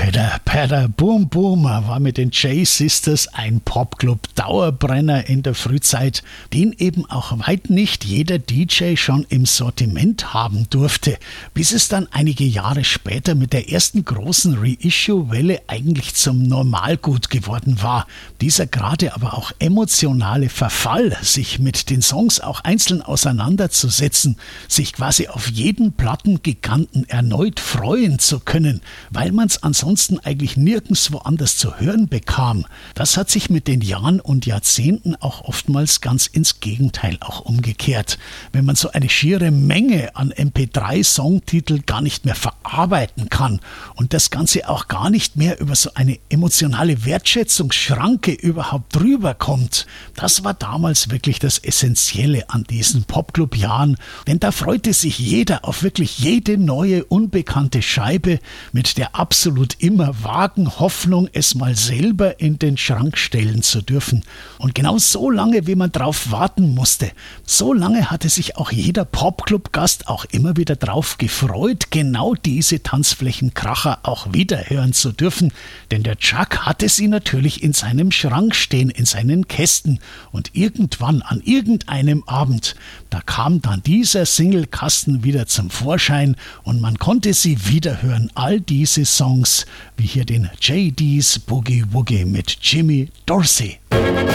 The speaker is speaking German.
Pitter, Patter, Boom, Boom war mit den J-Sisters ein Popclub-Dauerbrenner in der Frühzeit, den eben auch weit nicht jeder DJ schon im Sortiment haben durfte, bis es dann einige Jahre später mit der ersten großen Reissue-Welle eigentlich zum Normalgut geworden war. Dieser gerade aber auch emotionale Verfall, sich mit den Songs auch einzeln auseinanderzusetzen, sich quasi auf jeden Plattengiganten erneut freuen zu können, weil man es ansonsten eigentlich nirgendwo anders zu hören bekam. Das hat sich mit den Jahren und Jahrzehnten auch oftmals ganz ins Gegenteil auch umgekehrt. Wenn man so eine schiere Menge an MP3-Songtitel gar nicht mehr verarbeiten kann und das Ganze auch gar nicht mehr über so eine emotionale Wertschätzungsschranke überhaupt drüber kommt, das war damals wirklich das Essentielle an diesen Popclub-Jahren, denn da freute sich jeder auf wirklich jede neue, unbekannte Scheibe mit der absolut immer vagen Hoffnung, es mal selber in den Schrank stellen zu dürfen. Und genau so lange, wie man drauf warten musste, so lange hatte sich auch jeder Popclub-Gast auch immer wieder drauf gefreut, genau diese Tanzflächenkracher auch wieder hören zu dürfen, denn der Chuck hatte sie natürlich in seinem Schrank stehen, in seinen Kästen, und irgendwann an irgendeinem Abend, da kam dann dieser Singlekasten wieder zum Vorschein und man konnte sie wiederhören, all diese Songs, wie hier den JD's Boogie Woogie mit Jimmy Dorsey.